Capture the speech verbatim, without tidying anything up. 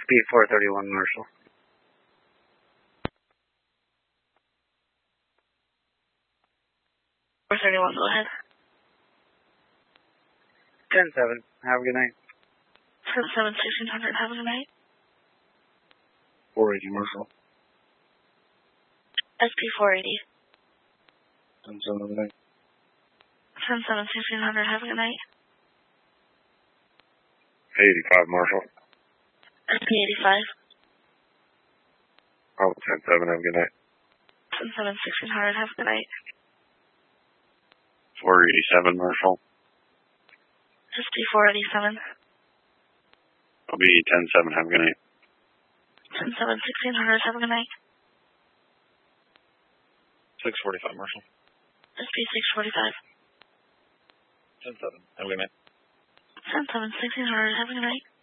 P four thirty-one, Marshall. four thirty-one, go ahead. ten seven, have a good night. ten seven, sixteen hundred, have a good night. four eighty, Marshall. S P four eighty. ten seven, have a good night. ten seven, sixteen hundred, have a good night. eighty-five, Marshall. S P eighty-five. Oh, ten seven, have a good night. ten seven, sixteen hundred, have a good night. four eighty-seven, Marshall. S P four eighty-seven. I'll be ten seven, have a good night. ten seven, sixteen hundred, have a good night. six forty-five, Marshall. S P six forty-five. ten seven, have a good night. ten seven, sixteen hundred, have a good night.